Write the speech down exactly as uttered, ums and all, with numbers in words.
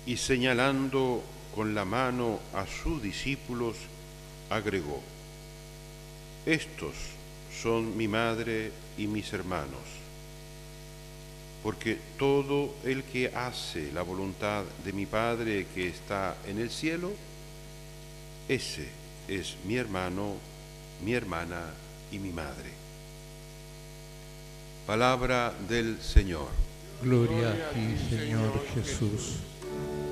Y señalando con la mano a sus discípulos, agregó: estos son mi madre y mis hermanos, porque todo el que hace la voluntad de mi Padre que está en el cielo, ese es mi hermano, mi hermana y mi madre. Palabra del Señor. Gloria a ti, Señor Jesús.